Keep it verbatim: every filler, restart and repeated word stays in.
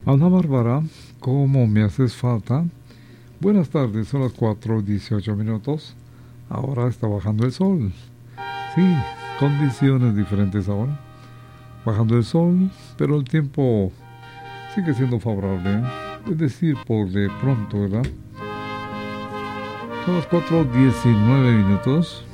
Ana Bárbara, ¿cómo me haces falta? Buenas tardes, son las cuatro dieciocho minutos. Ahora está bajando el sol. Sí, condiciones diferentes ahora. Bajando el sol, pero el tiempo sigue siendo favorable, ¿eh? Es decir, por de pronto, ¿verdad? Son las cuatro diecinueve minutos.